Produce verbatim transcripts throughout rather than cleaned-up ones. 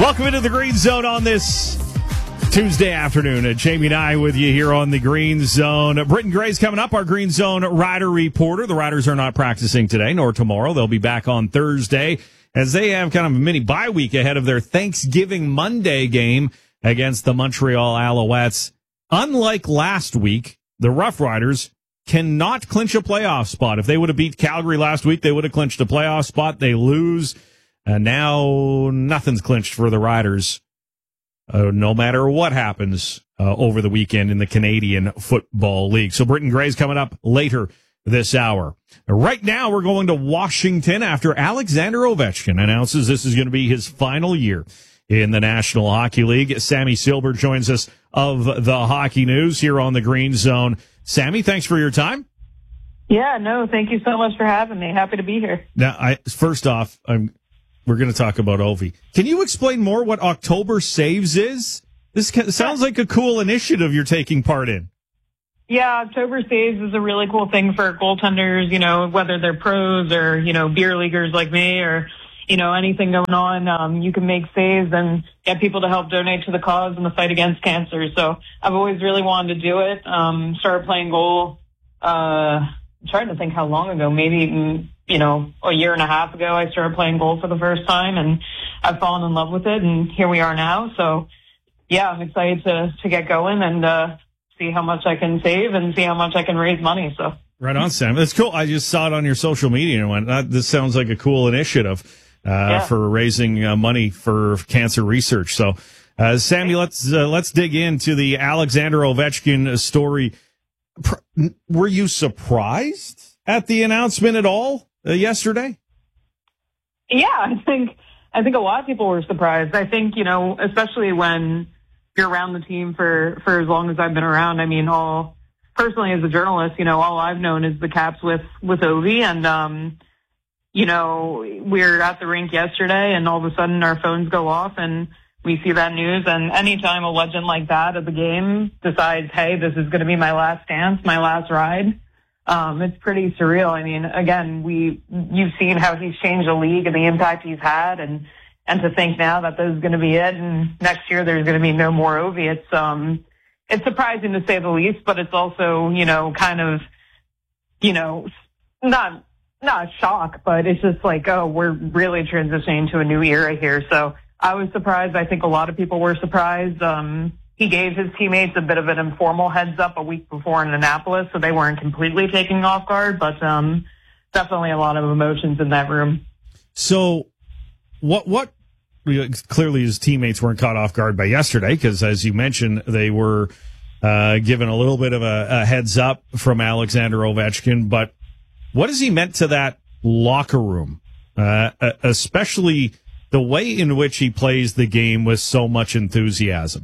Welcome into the Green Zone on this Tuesday afternoon. Uh, Jamie and I with you here on the Green Zone. Uh, Britton Gray's coming up, our Green Zone rider reporter. The Riders are not practicing today nor tomorrow. They'll be back on Thursday as they have kind of a mini bye week ahead of their Thanksgiving Monday game against the Montreal Alouettes. Unlike last week, the Rough Riders cannot clinch a playoff spot. If they would have beat Calgary last week, they would have clinched a playoff spot. They lose. And now nothing's clinched for the Riders, uh, no matter what happens uh, over the weekend in the Canadian Football League. So Britton Gray's coming up later this hour. Right now, we're going to Washington after Alexander Ovechkin announces this is going to be his final year in the National Hockey League. Sammy Silber joins us of the Hockey News here on the Green Zone. Sammy, thanks for your time. Yeah, no, thank you so much for having me. Happy to be here. Now, I, first off, I'm We're going to talk about Ovi. Can you explain more what October Saves is? This sounds like a cool initiative you're taking part in. Yeah, October Saves is a really cool thing for goaltenders, you know, whether they're pros or, you know, beer leaguers like me or, you know, anything going on. Um, you can make saves and get people to help donate to the cause in the fight against cancer. So I've always really wanted to do it. Um, started playing goal, uh, I'm trying to think how long ago, maybe, you know, a year and a half ago, I started playing goal for the first time, and I've fallen in love with it, and here we are now. So, yeah, I'm excited to, to get going and uh, see how much I can save and see how much I can raise money. So right on, Sam. That's cool. I just saw it on your social media and went, uh, this sounds like a cool initiative uh, yeah. for raising uh, money for cancer research. So, uh, Sammy, let's uh, let's dig into the Alexander Ovechkin story. Were you surprised at the announcement at all uh, yesterday? Yeah, I think I think a lot of people were surprised. I think, you know, especially when you're around the team for, for as long as I've been around. I mean, all personally as a journalist, you know, all I've known is the Caps with, with Ovi. And, um, you know, we were at the rink yesterday and all of a sudden our phones go off and we see that news, and anytime a legend like that at the game decides, hey, this is going to be my last dance, my last ride, um, it's pretty surreal. I mean, again, we you've seen how he's changed the league and the impact he's had, and and to think now that this is going to be it, and next year there's going to be no more Ovi, it's um it's surprising to say the least, but it's also, you know, kind of, you know, not not a shock, but it's just like, oh, we're really transitioning to a new era here, so. I was surprised. I think a lot of people were surprised. Um, he gave his teammates a bit of an informal heads up a week before in Annapolis, so they weren't completely taken off guard, but um, definitely a lot of emotions in that room. So what, what, clearly his teammates weren't caught off guard by yesterday because, as you mentioned, they were uh, given a little bit of a, a heads up from Alexander Ovechkin, but what has he meant to that locker room, uh, especially the way in which he plays the game with so much enthusiasm?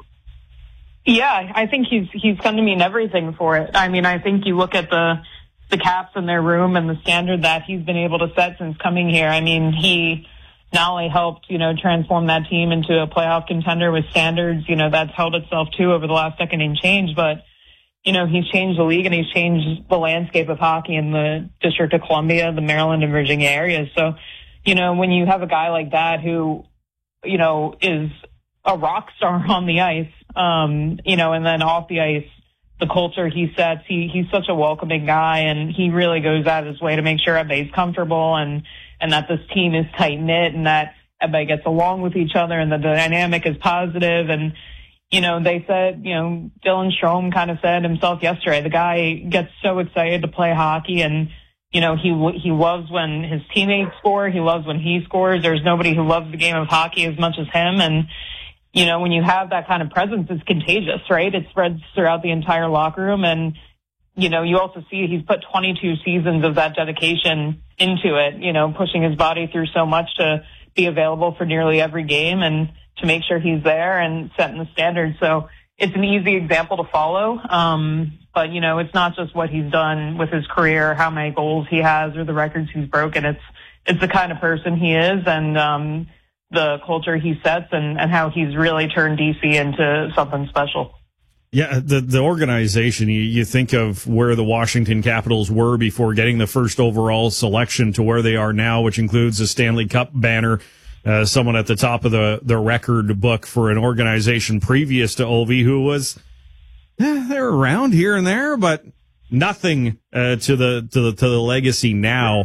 Yeah, I think he's he's come to mean everything for it. I mean, I think you look at the the Caps in their room and the standard that he's been able to set since coming here. I mean, he not only helped, you know, transform that team into a playoff contender with standards, you know, that's held itself too over the last decade and change, but, you know, he's changed the league and he's changed the landscape of hockey in the District of Columbia, the Maryland and Virginia areas. So, you know, when you have a guy like that who, you know, is a rock star on the ice, um, you know, and then off the ice, the culture he sets, he, he's such a welcoming guy, and he really goes out of his way to make sure everybody's comfortable and, and that this team is tight-knit and that everybody gets along with each other and the dynamic is positive. And, you know, they said, you know, Dylan Strome kind of said himself yesterday, the guy gets so excited to play hockey, and, you know, he he loves when his teammates score. He loves when he scores. There's nobody who loves the game of hockey as much as him. And, you know, when you have that kind of presence, it's contagious, right? It spreads throughout the entire locker room. And, you know, you also see he's put twenty-two seasons of that dedication into it, you know, pushing his body through so much to be available for nearly every game and to make sure he's there and setting the standard. So it's an easy example to follow. Um, but, you know, it's not just what he's done with his career, how many goals he has or the records he's broken. It's, it's the kind of person he is and, um, the culture he sets and, and how he's really turned D C into something special. Yeah, the the organization, you, you think of where the Washington Capitals were before getting the first overall selection to where they are now, which includes a Stanley Cup banner uh, someone at the top of the, the record book for an organization previous to Ovi who was, eh, they're around here and there, but nothing uh, to the to the to the legacy now.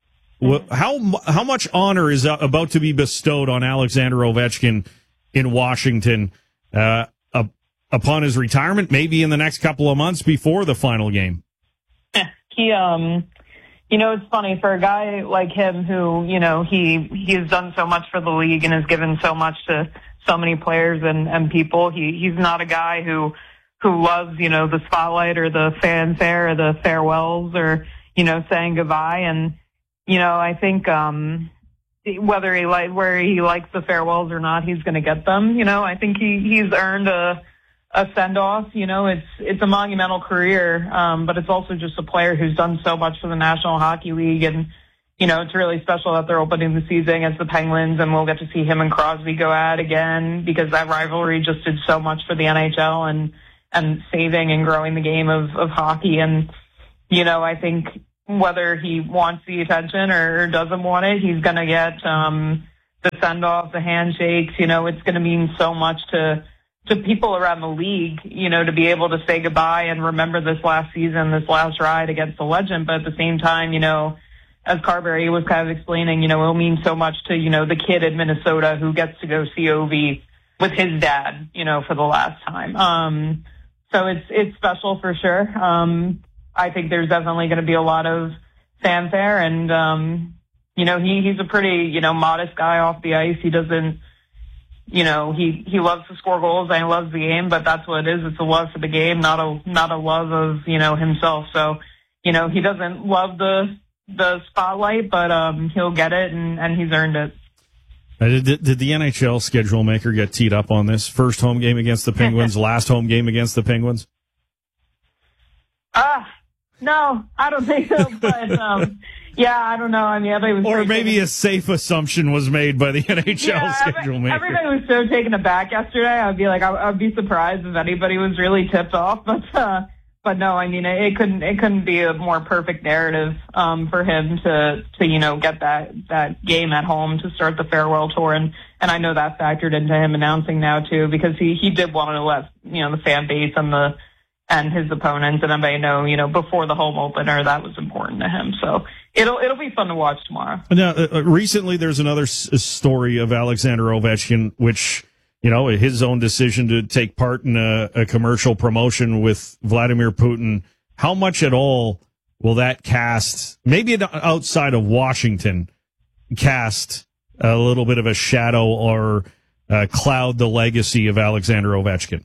How how much honor is about to be bestowed on Alexander Ovechkin in Washington uh, uh, upon his retirement? Maybe in the next couple of months before the final game. He, um, you know, it's funny for a guy like him who, you know, he he has done so much for the league and has given so much to so many players and and people. He he's not a guy who. who loves, you know, the spotlight or the fanfare or the farewells or, you know, saying goodbye. And, you know, I think, um, whether he like, where he likes the farewells or not, he's going to get them. You know, I think he, he's earned a, a send off. You know, it's, it's a monumental career. Um, but it's also just a player who's done so much for the National Hockey League. And, you know, it's really special that they're opening the season against the Penguins and we'll get to see him and Crosby go at again because that rivalry just did so much for the N H L and, and saving and growing the game of, of hockey. And, you know, I think whether he wants the attention or doesn't want it, he's going to get um, the send-off, the handshakes. You know, it's going to mean so much to to people around the league, you know, to be able to say goodbye and remember this last season, this last ride against the legend. But at the same time, you know, as Carberry was kind of explaining, you know, it'll mean so much to, you know, the kid in Minnesota who gets to go see Ovi with his dad, you know, for the last time. Um So it's it's special for sure. Um, I think there's definitely going to be a lot of fanfare, and um, you know he he's a pretty you know modest guy off the ice. He doesn't, you know, he he loves to score goals and he loves the game, but that's what it is. It's a love for the game, not a not a love of you know himself. So you know he doesn't love the the spotlight, but um, he'll get it, and, and he's earned it. Uh, did, did the N H L schedule maker get teed up on this? First home game against the Penguins, last home game against the Penguins? Ah, uh, no, I don't think so. But um, yeah, I don't know. I mean, everybody was or maybe a safe assumption was made by the N H L yeah, schedule maker. Everybody was so taken aback yesterday. I'd be like, I, I'd be surprised if anybody was really tipped off. But uh, but no, I mean, it, it couldn't it couldn't be a more perfect narrative um, for him to to you know get that that game at home to start the farewell tour, and and I know that factored into him announcing now too, because he he did want to let you know the fan base and the and his opponents and everybody know you know before the home opener that was important to him. So it'll it'll be fun to watch tomorrow. Now, uh, recently there's another s- story of Alexander Ovechkin, which. You know, his own decision to take part in a, a commercial promotion with Vladimir Putin. How much at all will that cast, maybe outside of Washington, cast a little bit of a shadow or uh, cloud the legacy of Alexander Ovechkin?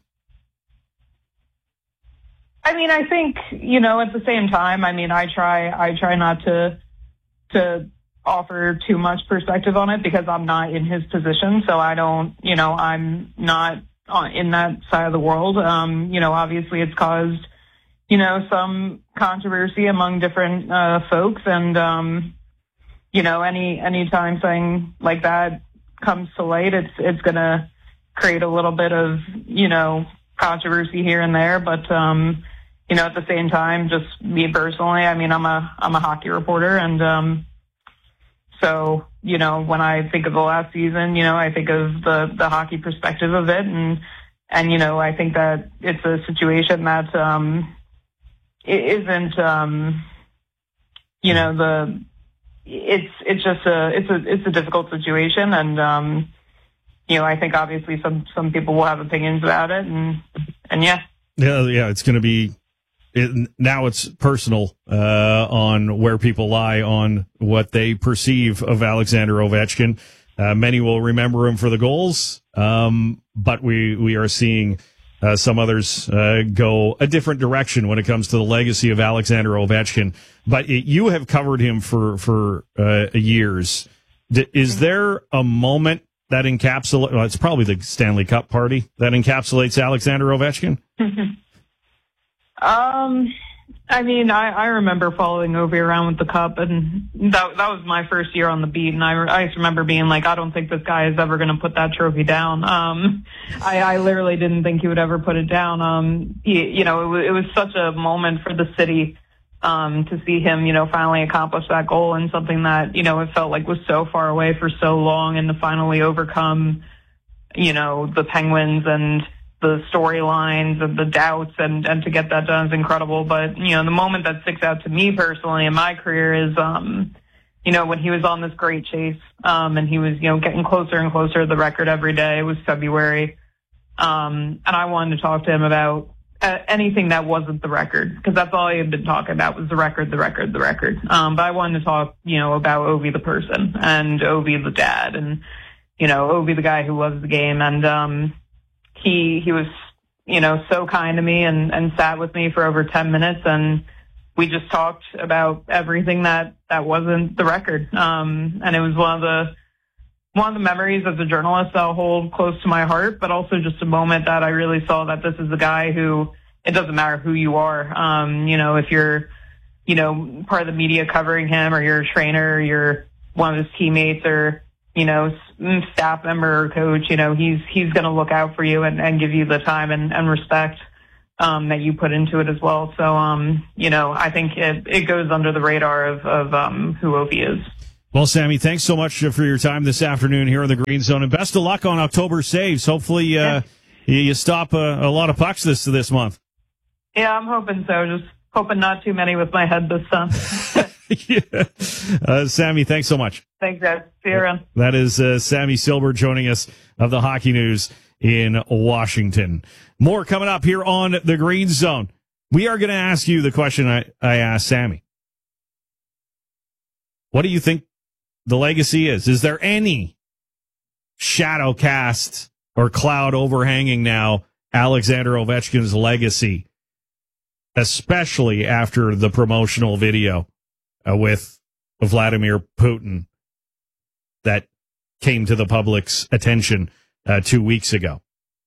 I mean, I think, you know, at the same time, I mean, I try, I try not to, to, offer too much perspective on it because I'm not in his position. So I don't, you know, I'm not in that side of the world. Um, you know, obviously it's caused, you know, some controversy among different uh, folks. And, um, you know, any, any time something like that comes to light, it's, it's going to create a little bit of, you know, controversy here and there. But, um, you know, at the same time, just me personally, I mean, I'm a, I'm a hockey reporter and, um, So, you know, when I think of the last season, you know, I think of the, the hockey perspective of it. And, and, you know, I think that it's a situation that, um, it isn't, um, you know, the, it's, it's just a, it's a, it's a difficult situation. And, um, you know, I think obviously some, some people will have opinions about it and, and yeah. Yeah. Yeah. It's going to be, It, now it's personal uh, on where people lie on what they perceive of Alexander Ovechkin. Uh, many will remember him for the goals, um, but we we are seeing uh, some others uh, go a different direction when it comes to the legacy of Alexander Ovechkin. But it, you have covered him for for uh, years. D- is there a moment that encapsulates? Well, it's probably the Stanley Cup party that encapsulates Alexander Ovechkin. Um, I mean, I, I remember following Ovi around with the cup, and that that was my first year on the beat, and I, I just remember being like, I don't think this guy is ever going to put that trophy down. Um, I, I literally didn't think he would ever put it down. Um, he, you know, it was, it was such a moment for the city um, to see him, you know, finally accomplish that goal and something that, you know, it felt like was so far away for so long, and to finally overcome, you know, the Penguins and the storylines and the doubts, and, and to get that done is incredible. But, you know, the moment that sticks out to me personally in my career is, um, you know, when he was on this great chase, um, and he was, you know, getting closer and closer to the record every day. It was February. Um, and I wanted to talk to him about uh, anything that wasn't the record, because that's all he had been talking about was the record, the record, the record. Um, but I wanted to talk, you know, about Ovi the person, and Ovi the dad, and, you know, Ovi the guy who loves the game. And, um, he, he was, you know, so kind to me, and, and sat with me for over ten minutes, and we just talked about everything that, that wasn't the record. Um, and it was one of the, one of the memories as a journalist I'll hold close to my heart, but also just a moment that I really saw that this is a guy who, it doesn't matter who you are. Um, you know, if you're, you know, part of the media covering him, or you're a trainer, or you're one of his teammates, or, you know, staff member or coach, you know, he's, he's going to look out for you and, and give you the time and, and respect, um, that you put into it as well. So, um, you know, I think it, it goes under the radar of, of, um, who Ovi is. Well, Sammy, thanks so much for your time this afternoon here in the Green Zone, and best of luck on October saves. Hopefully, uh, yeah. you stop a, a lot of pucks this this month. Yeah, I'm hoping so. Just hoping not too many with my head this time. yeah. uh, Sammy, thanks so much. Thanks, guys. See you around. That is uh, Sammy Silber joining us of the Hockey News in Washington. More coming up here on the Green Zone. We are going to ask you the question I, I asked Sammy. What do you think the legacy is? Is there any shadow cast or cloud overhanging now Alexander Ovechkin's legacy, especially after the promotional video uh, with Vladimir Putin that came to the public's attention uh, two weeks ago?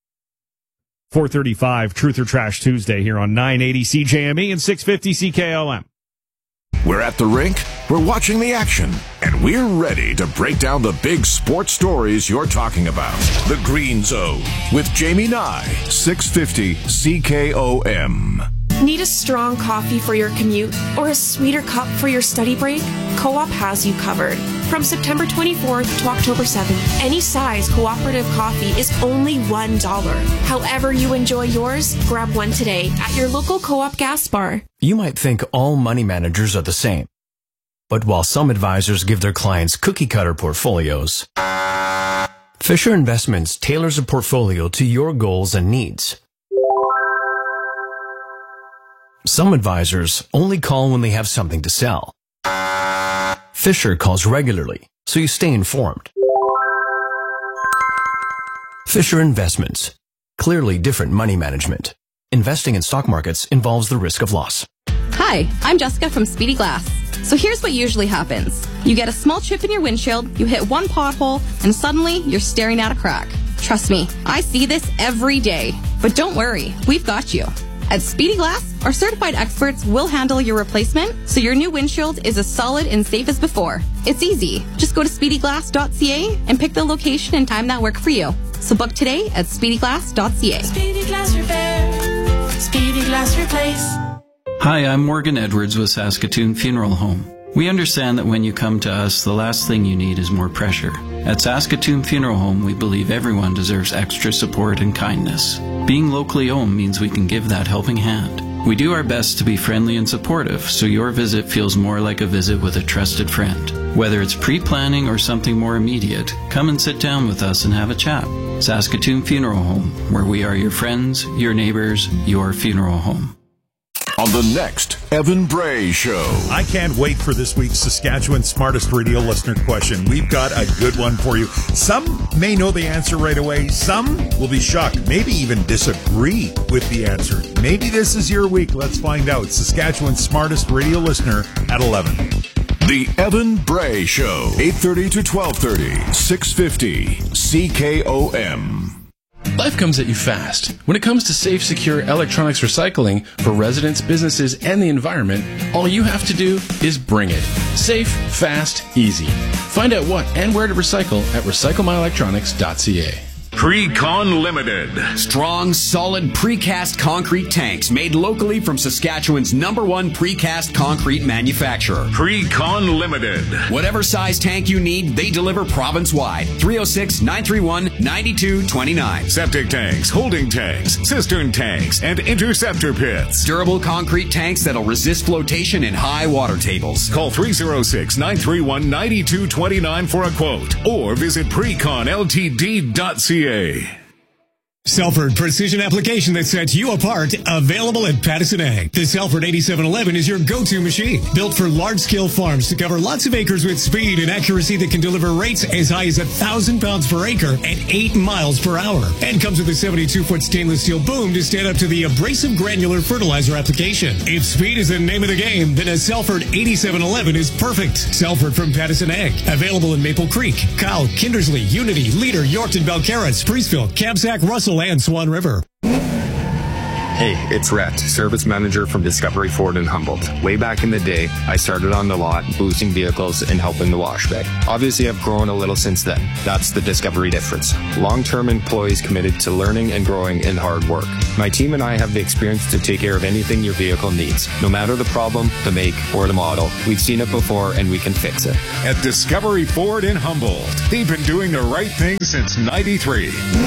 four thirty-five, Truth or Trash Tuesday here on nine eighty C J M E and six fifty C K O M. We're at the rink, we're watching the action, and we're ready to break down the big sports stories you're talking about. The Green Zone with Jamie Nye, six fifty C K O M. Need a strong coffee for your commute or a sweeter cup for your study break? Co-op has you covered. From September twenty-fourth to October seventh, any size cooperative coffee is only one dollar. However you enjoy yours, grab one today at your local Co-op gas bar. You might think all money managers are the same. But while some advisors give their clients cookie-cutter portfolios, Fisher Investments tailors a portfolio to your goals and needs. Some advisors only call when they have something to sell. Fisher calls regularly, so you stay informed. Fisher Investments. Clearly different money management. Investing in stock markets involves the risk of loss. Hi, I'm Jessica from Speedy Glass. So here's what usually happens. You get a small chip in your windshield, you hit one pothole, and suddenly you're staring at a crack. Trust me, I see this every day. But don't worry, we've got you. At Speedy Glass, our certified experts will handle your replacement so your new windshield is as solid and safe as before. It's easy. Just go to speedy glass dot c a and pick the location and time that work for you. So book today at speedy glass dot c a. Speedy Glass Repair. Speedy Glass Replace. Hi, I'm Morgan Edwards with Saskatoon Funeral Home. We understand that when you come to us, the last thing you need is more pressure. At Saskatoon Funeral Home, we believe everyone deserves extra support and kindness. Being locally owned means we can give that helping hand. We do our best to be friendly and supportive, so your visit feels more like a visit with a trusted friend. Whether it's pre-planning or something more immediate, come and sit down with us and have a chat. Saskatoon Funeral Home, where we are your friends, your neighbors, your funeral home. On the next Evan Bray Show. I can't wait for this week's Saskatchewan Smartest Radio Listener question. We've got a good one for you. Some may know the answer right away. Some will be shocked, maybe even disagree with the answer. Maybe this is your week. Let's find out. Saskatchewan Smartest Radio Listener at eleven. The Evan Bray Show, eight thirty to twelve thirty, six fifty C K O M. Life comes at you fast. When it comes to safe, secure electronics recycling for residents, businesses, and the environment, all you have to do is bring it. Safe, fast, easy. Find out what and where to recycle at recycle my electronics dot c a. Precon Limited. Strong, solid precast concrete tanks made locally from Saskatchewan's number one precast concrete manufacturer. Precon Limited. Whatever size tank you need, they deliver province-wide. three oh six, nine three one, nine two two nine. Septic tanks, holding tanks, cistern tanks, and interceptor pits. Durable concrete tanks that'll resist flotation in high water tables. Call three oh six, nine three one, nine two two nine for a quote or visit precon l t d dot c a. Selford Precision Application that sets you apart, available at Patterson Ag. The Selford eighty-seven eleven is your go-to machine, built for large-scale farms to cover lots of acres with speed and accuracy that can deliver rates as high as one thousand pounds per acre at eight miles per hour. And comes with a seventy-two foot stainless steel boom to stand up to the abrasive granular fertilizer application. If speed is the name of the game, then a Selford eighty-seven eleven is perfect. Selford from Patterson Ag. Available in Maple Creek, Kyle, Kindersley, Unity, Leader, Yorkton, Belcarras, Priestville, Kabsack, Russell, and Swan River. Hey, it's Rhett, service manager from Discovery Ford in Humboldt. Way back in the day, I started on the lot, boosting vehicles and helping the wash bay. Obviously, I've grown a little since then. That's the Discovery difference. Long-term employees committed to learning and growing and hard work. My team and I have the experience to take care of anything your vehicle needs. No matter the problem, the make, or the model, we've seen it before and we can fix it. At Discovery Ford in Humboldt, they've been doing the right thing since ninety-three.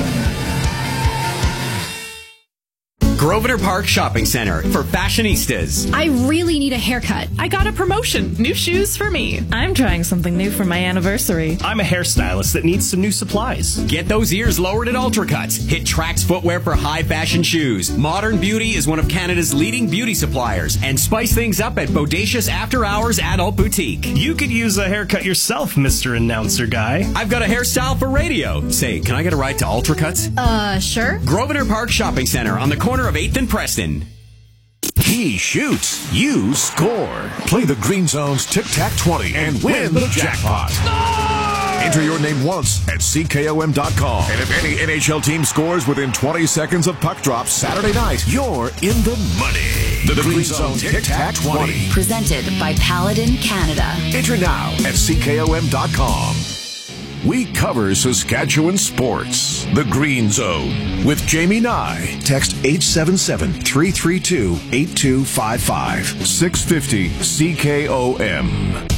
Grosvenor Park Shopping Center for fashionistas. I really need a haircut. I got a promotion. New shoes for me. I'm trying something new for my anniversary. I'm a hairstylist that needs some new supplies. Get those ears lowered at Ultracuts. Hit Trax Footwear for high fashion shoes. Modern Beauty is one of Canada's leading beauty suppliers. And spice things up at Bodacious After Hours Adult Boutique. You could use a haircut yourself, Mister Announcer Guy. I've got a hairstyle for radio. Say, can I get a ride to Ultracuts? Uh, sure. Grosvenor Park Shopping Center on the corner of eighth and Preston. He shoots, you score. Play the Green Zone's Tic-Tac twenty and win the jackpot. Enter your name once at C K O M dot com. And if any N H L team scores within twenty seconds of puck drop Saturday night, you're in the money. The, the Green, Green Zone Tic-Tac twenty. Presented by Paladin Canada. Enter now at C K O M dot com. We cover Saskatchewan sports. The Green Zone with Jamie Nye. Text eight seven seven, three three two, eight two five five. six fifty C K O M.